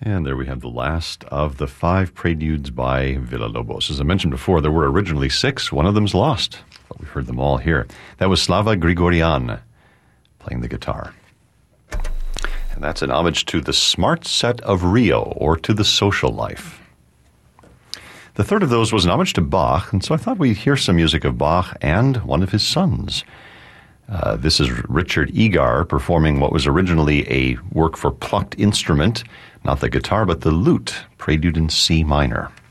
And there we have the last of the 5 preludes by Villa-Lobos. As I mentioned before, there were originally 6. One of them's lost, but we've heard them all here. That was Slava Grigorian playing the guitar. And that's an homage to the Smart Set of Rio, or to the social life. The third of those was an homage to Bach, and so I thought we'd hear some music of Bach and one of his sons. This is Richard Egar performing what was originally a work for plucked instrument, not the guitar, but the lute, Prelude in C minor.